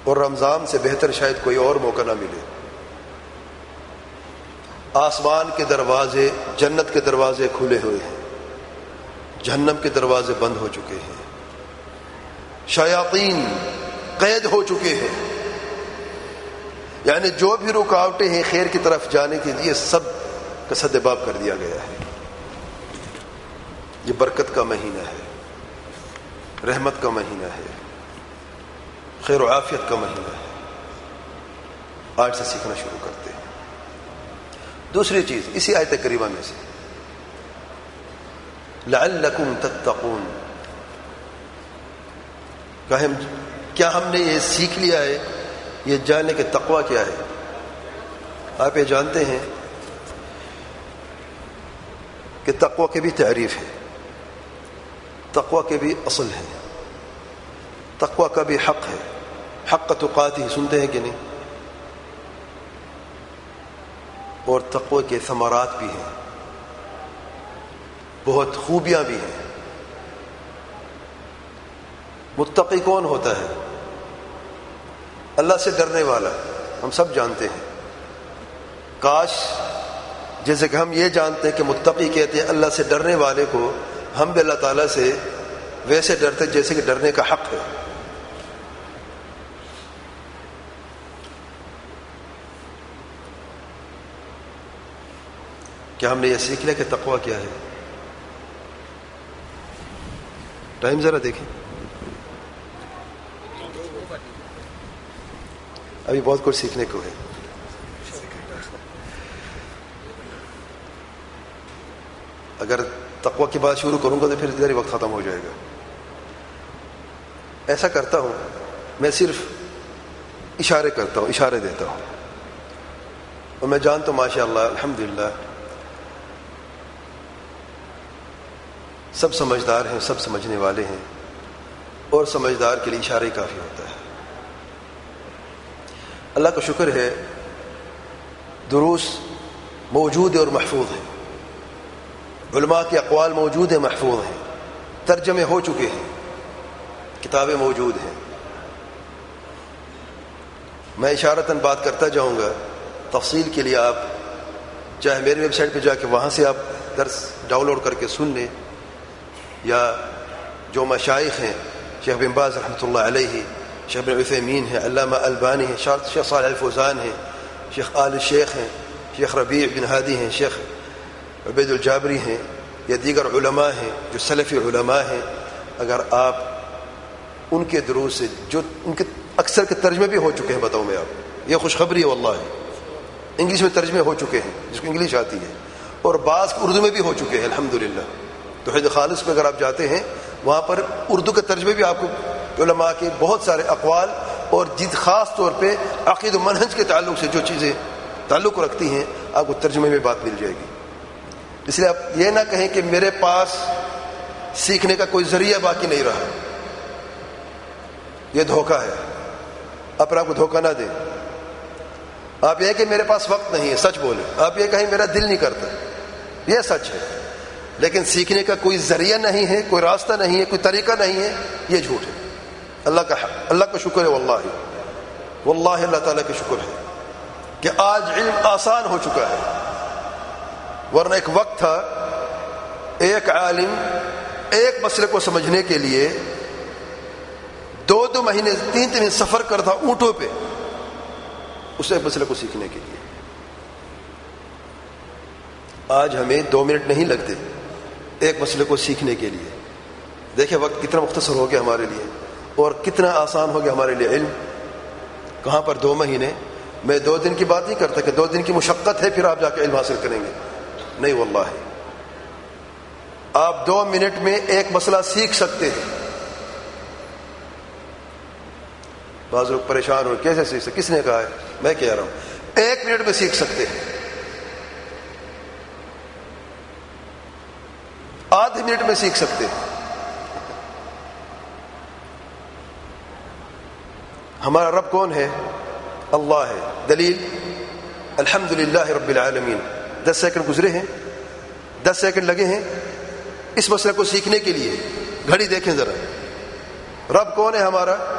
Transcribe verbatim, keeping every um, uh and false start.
اور رمضان سے بہتر شاید کوئی اور موقع نہ ملے. آسمان کے دروازے، جنت کے دروازے کھلے ہوئے ہیں، جہنم کے دروازے بند ہو چکے ہیں، شیاطین قید ہو چکے ہیں. یعنی جو بھی رکاوٹیں ہیں خیر کی طرف جانے کے لیے سب کا سدباب کر دیا گیا ہے. یہ برکت کا مہینہ ہے، رحمت کا مہینہ ہے، خیر و عافیت کا مہینہ ہے. آج سے سیکھنا شروع کرتے ہیں. دوسری چیز اسی آیت کریمہ میں سے، لعلکم تتقون، کہ ہم کیا ہم نے یہ سیکھ لیا ہے، یہ جاننے کہ تقوی کیا ہے. آپ یہ جانتے ہیں کہ تقوی کی بھی تعریف ہے، تقوی کے بھی اصل ہے، تقوی کا بھی حق ہے. حق تقاتی سنتے ہیں کہ نہیں؟ اور تقوی کے ثمرات بھی ہیں، بہت خوبیاں بھی ہیں. متقی کون ہوتا ہے؟ اللہ سے ڈرنے والا. ہم سب جانتے ہیں. کاش جیسے کہ ہم یہ جانتے ہیں کہ متقی کہتے ہیں اللہ سے ڈرنے والے کو، ہم بھی اللہ تعالیٰ سے ویسے ڈرتے جیسے کہ ڈرنے کا حق ہے. کیا ہم نے یہ سیکھ لیا کہ تقوی کیا ہے؟ ٹائم ذرا دیکھیں، ابھی بہت کچھ سیکھنے کو ہے. اگر تقوی کی بات شروع کروں گا تو پھر ادھر ہی وقت ختم ہو جائے گا. ایسا کرتا ہوں میں، صرف اشارے کرتا ہوں، اشارے دیتا ہوں، اور میں جانتا ہوں ماشاء اللہ الحمدللہ سب سمجھدار ہیں، سب سمجھنے والے ہیں، اور سمجھدار کے لیے اشارہ ہی کافی ہوتا ہے. اللہ کا شکر ہے دروس موجود ہیں اور محفوظ ہیں، علماء کے اقوال موجود ہیں، محفوظ ہیں، ترجمے ہو چکے ہیں، کتابیں موجود ہیں. میں اشارتاً بات کرتا جاؤں گا، تفصیل کے لیے آپ چاہے میری ویب سائٹ پہ جا کے وہاں سے آپ درس ڈاؤن لوڈ کر کے سن لیں، یا جو مشائخ ہیں، شیخ بن باز رحمۃ اللہ علیہ، شیخ بن عثیمین ہیں، علامہ البانی ہیں، شیخ صالح الفوزان ہیں، شیخ آل شیخ ہیں، شیخ ربیع بن ہادی ہیں، شیخ عبید الجابری ہیں، یا دیگر علماء ہیں جو سلفی علماء ہیں. اگر آپ ان کے دروس سے، جو ان کے اکثر کے ترجمے بھی ہو چکے ہیں، بتاؤں میں آپ، یہ خوشخبری ہے واللہ، انگلش میں ترجمے ہو چکے ہیں جس کو انگلش آتی ہے، اور بعض اردو میں بھی ہو چکے ہیں الحمدللہ. توحید خالص پہ اگر آپ جاتے ہیں وہاں پر اردو کے ترجمے بھی آپ کو علماء کے بہت سارے اقوال، اور جد خاص طور پہ عقید و منہج کے تعلق سے جو چیزیں تعلق رکھتی ہیں آپ کو ترجمے میں بات مل جائے گی. اس لیے آپ یہ نہ کہیں کہ میرے پاس سیکھنے کا کوئی ذریعہ باقی نہیں رہا، یہ دھوکہ ہے. اپنے آپ کو دھوکہ نہ دیں. آپ یہ کہ میرے پاس وقت نہیں ہے، سچ بولیں. آپ یہ کہیں میرا دل نہیں کرتا، یہ سچ ہے. لیکن سیکھنے کا کوئی ذریعہ نہیں ہے، کوئی راستہ نہیں ہے، کوئی طریقہ نہیں ہے، یہ جھوٹ ہے. اللہ کا اللہ کا شکر ہے واللہ واللہ اللہ تعالیٰ کا شکر ہے کہ آج علم آسان ہو چکا ہے. ورنہ ایک وقت تھا ایک عالم ایک مسئلے کو سمجھنے کے لیے دو دو مہینے تین تین سفر کرتا اونٹوں پہ اس ایک مسئلے کو سیکھنے کے لیے. آج ہمیں دو منٹ نہیں لگتے ایک مسئلے کو سیکھنے کے لیے. دیکھیں وقت کتنا مختصر ہو گیا ہمارے لیے، اور کتنا آسان ہو گیا ہمارے لیے علم. کہاں پر دو مہینے. میں دو دن کی بات نہیں کرتا کہ دو دن کی مشقت ہے پھر آپ جا کے علم حاصل کریں گے، نہیں واللہ. آپ دو منٹ میں ایک مسئلہ سیکھ سکتے ہیں. بعض لوگ پریشان ہو کیسے سیکھ سکتے، کس نے کہا ہے؟ میں کہہ رہا ہوں ایک منٹ میں سیکھ سکتے ہیں، آدھے منٹ میں سیکھ سکتے ہیں. ہمارا رب کون ہے؟ اللہ ہے. دلیل الحمدللہ رب العالمین. دس سیکنڈ گزرے ہیں، دس سیکنڈ لگے ہیں اس مسئلے کو سیکھنے کے لیے. گھڑی دیکھیں ذرا، رب کون ہے ہمارا؟